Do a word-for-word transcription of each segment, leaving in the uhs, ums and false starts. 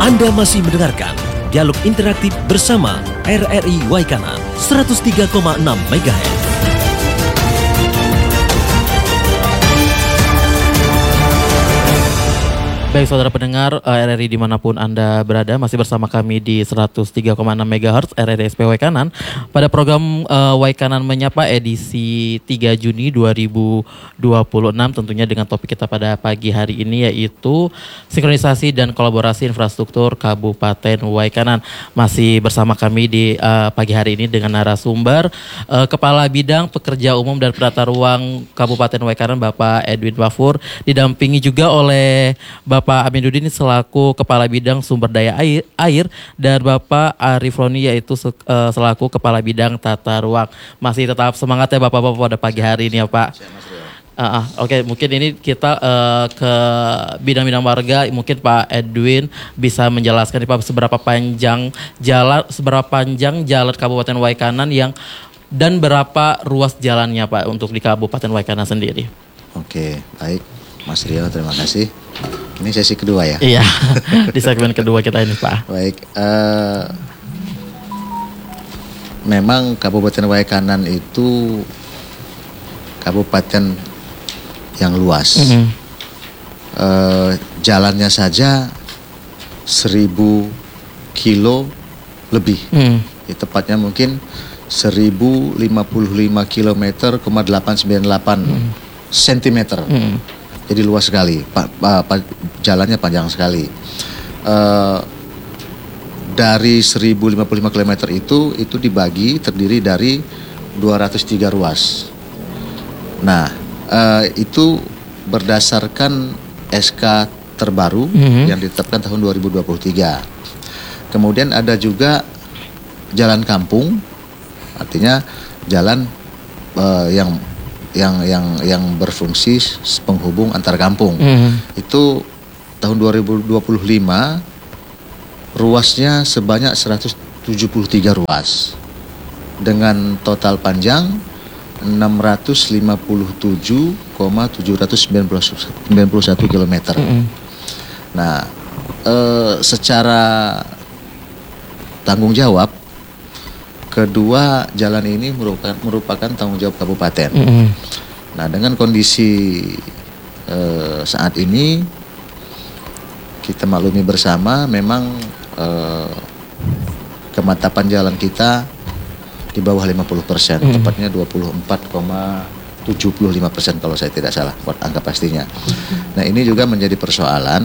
Anda masih mendengarkan dialog interaktif bersama R R I Waikanan seratus tiga koma enam megahertz. Baik saudara pendengar R R I dimanapun Anda berada, masih bersama kami di seratus tiga koma enam megahertz R R I S P Waikanan pada program uh, Waikanan Menyapa edisi tiga Juni dua ribu dua puluh enam, tentunya dengan topik kita pada pagi hari ini yaitu sinkronisasi dan kolaborasi infrastruktur Kabupaten Waikanan. Masih bersama kami di uh, pagi hari ini dengan narasumber uh, Kepala Bidang Pekerja Umum dan Penata Ruang Kabupaten Waikanan Bapak Edwin Wafur, didampingi juga oleh Bapak Bapak Aminuddin selaku Kepala Bidang Sumber Daya Air, air dan Bapak Arif Roni yaitu selaku Kepala Bidang Tata Ruang. Masih tetap semangat ya Bapak-Bapak pada pagi hari ini ya Pak. Uh, uh, Oke, okay, mungkin ini kita uh, ke bidang-bidang warga. Mungkin Pak Edwin bisa menjelaskan nih Pak seberapa panjang jalan, seberapa panjang jalan Kabupaten Waikanan yang dan berapa ruas jalannya Pak untuk di Kabupaten Waikanan sendiri. Oke, baik Mas Rio, terima kasih. Ini sesi kedua ya? Iya, di segmen kedua kita ini Pak. Baik, uh, memang Kabupaten Waikanan itu kabupaten yang luas. Mm-hmm. uh, jalannya saja seribu kilo lebih. Mm. Ya, tepatnya mungkin seribu lima puluh lima kilometer koma delapan sembilan delapan mm. sentimeter. Mm. Jadi luas sekali, pa, pa, pa, jalannya panjang sekali. Uh, dari seribu lima puluh lima kilometer itu, itu dibagi terdiri dari dua ratus tiga ruas. Nah, uh, itu berdasarkan S K terbaru mm-hmm. yang ditetapkan tahun dua ribu dua puluh tiga. Kemudian ada juga jalan kampung, artinya jalan uh, yang yang yang yang berfungsi penghubung antar kampung. Mm. Itu tahun dua ribu dua puluh lima ruasnya sebanyak seratus tujuh puluh tiga ruas dengan total panjang enam ratus lima puluh tujuh koma tujuh sembilan satu kilometer. Mm. Nah, eh, secara tanggung jawab kedua jalan ini merupakan, merupakan tanggung jawab kabupaten. Mm-hmm. Nah, dengan kondisi eh, saat ini kita maklumi bersama, memang eh, kemantapan jalan kita di bawah lima puluh persen, mm-hmm. tepatnya dua puluh empat koma tujuh lima persen kalau saya tidak salah buat angka pastinya. Mm-hmm. Nah, ini juga menjadi persoalan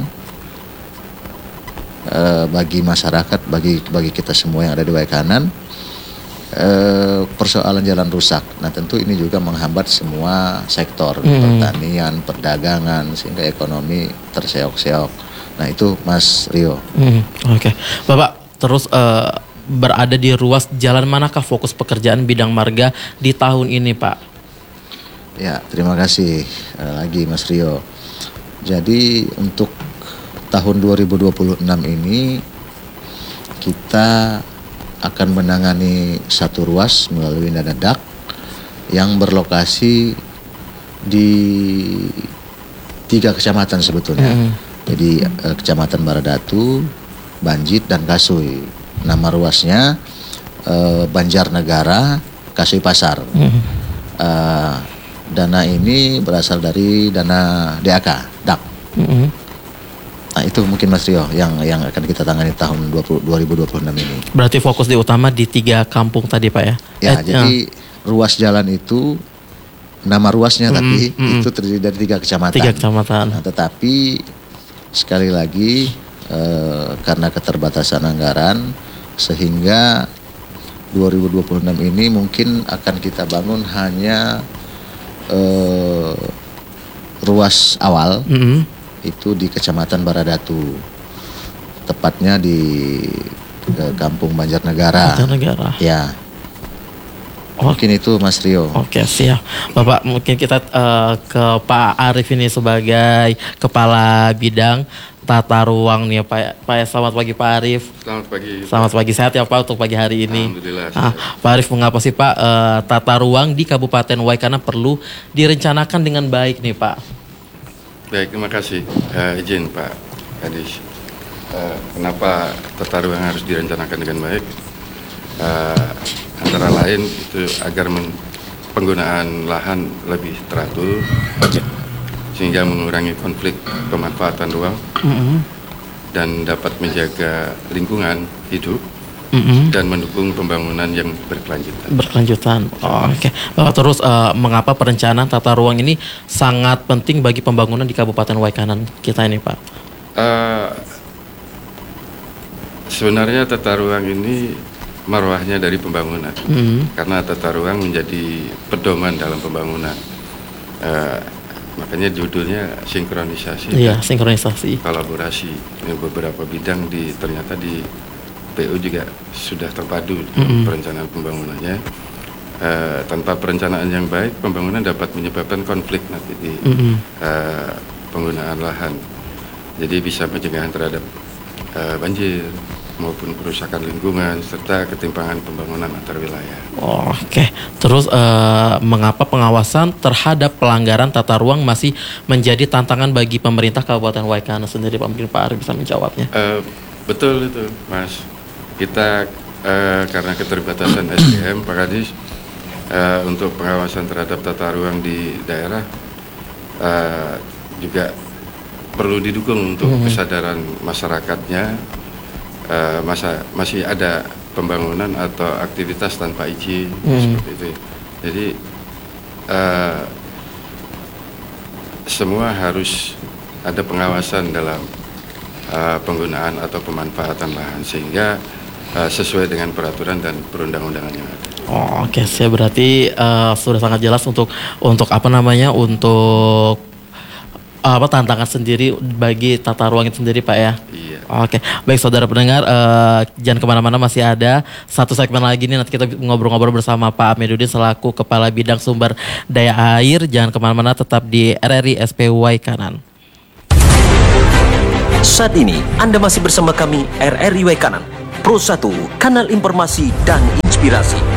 eh, bagi masyarakat, bagi bagi kita semua yang ada di Waikanan. Uh, persoalan jalan rusak. Nah, tentu ini juga menghambat semua sektor, mm. pertanian, perdagangan, sehingga ekonomi terseok-seok. Nah, itu Mas Rio. Mm. Oke, okay. Bapak terus uh, berada di ruas jalan manakah fokus pekerjaan bidang marga di tahun ini, Pak? Ya, terima kasih uh, lagi Mas Rio. Jadi untuk tahun dua ribu dua puluh enam ini kita akan menangani satu ruas melalui dana D A K yang berlokasi di tiga kecamatan sebetulnya. Mm. Jadi eh, Kecamatan Baradatu, Banjit, dan Kasui. Nama ruasnya eh, Banjarnegara, Kasui Pasar. Mm. Eh, dana ini berasal dari dana D A K, D A K. Mm. Nah, itu mungkin Mas Rio yang yang akan kita tangani tahun dua ribu dua puluh enam ini. Berarti fokus di utama di tiga kampung tadi Pak ya? Ya, eh, jadi ya. Ruas jalan itu, nama ruasnya mm, tapi mm, itu terdiri dari tiga kecamatan. Tiga kecamatan. Nah, tetapi sekali lagi eh, karena keterbatasan anggaran, sehingga dua ribu dua puluh enam ini mungkin akan kita bangun hanya eh, ruas awal. Mm-hmm. Itu di Kecamatan Baradatu, tepatnya di ke Kampung Banjarnegara. Banjarnegara. Ya. Oh. Mungkin itu Mas Rio. Oke, siap. Bapak, mungkin kita uh, ke Pak Arif ini sebagai Kepala Bidang Tata Ruang nih Pak. Pak, selamat pagi Pak Arif. Selamat pagi. Selamat pagi, sehat ya Pak untuk pagi hari ini. Alhamdulillah. Ah, Pak Arif, mengapa sih Pak uh, tata ruang di Kabupaten Waikanan perlu direncanakan dengan baik nih Pak? Baik, terima kasih. Uh, izin Pak Kadis. uh, kenapa tata ruang harus direncanakan dengan baik. Uh, antara lain itu agar men- penggunaan lahan lebih teratur sehingga mengurangi konflik pemanfaatan ruang mm-hmm. dan dapat menjaga lingkungan hidup mm-hmm. dan mendukung pembangunan yang berkelanjutan. Berkelanjutan. Oh, Oke. Okay. Bapak, terus uh, mengapa perencanaan tata ruang ini sangat penting bagi pembangunan di Kabupaten Waikanan kita ini, Pak? Uh, sebenarnya tata ruang ini marwahnya dari pembangunan, mm-hmm. karena tata ruang menjadi pedoman dalam pembangunan. Uh, makanya judulnya sinkronisasi. Iya, sinkronisasi. Kolaborasi. Ini beberapa bidang di ternyata di P U juga sudah terpadu mm-hmm. perencanaan pembangunannya. Uh, tanpa perencanaan yang baik, pembangunan dapat menyebabkan konflik nanti di mm-hmm. uh, penggunaan lahan. Jadi bisa pencegahan terhadap uh, banjir maupun kerusakan lingkungan serta ketimpangan pembangunan antar wilayah. Oh, Oke, okay. Terus uh, mengapa pengawasan terhadap pelanggaran tata ruang masih menjadi tantangan bagi pemerintah Kabupaten Waikanan sendiri? Pak, mungkin Pak Ari bisa menjawabnya. Uh, betul itu, Mas. Kita uh, karena keterbatasan S D M, Pak Kadis, uh, untuk pengawasan terhadap tata ruang di daerah uh, juga perlu didukung untuk mm-hmm. kesadaran masyarakatnya. Uh, masa masih ada pembangunan atau aktivitas tanpa izin hmm. seperti itu. Jadi uh, semua harus ada pengawasan dalam uh, penggunaan atau pemanfaatan lahan sehingga uh, sesuai dengan peraturan dan perundang-undangan yang ada. Oh, Oke, okay. Saya berarti uh, sudah sangat jelas untuk untuk apa namanya untuk apa tantangan sendiri bagi tata ruang itu sendiri, Pak ya. Iya. Oke, baik saudara pendengar, uh, jangan kemana-mana, masih ada satu segmen lagi nih, nanti kita ngobrol-ngobrol bersama Pak Amiruddin selaku Kepala Bidang Sumber Daya Air. Jangan kemana-mana, tetap di R R I S P Waikanan. Saat ini Anda masih bersama kami R R I Waikanan, Pro satu, kanal informasi dan inspirasi.